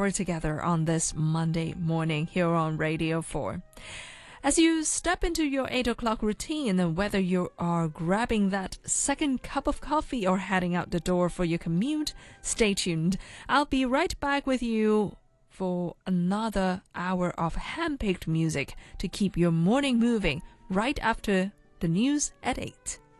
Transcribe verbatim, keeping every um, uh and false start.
hour together on this Monday morning here on Radio four. As you step into your eight o'clock routine, and whether you are grabbing that second cup of coffee or heading out the door for your commute, stay tuned. I'll be right back with you for another hour of hand-picked music to keep your morning moving right after the news at eight.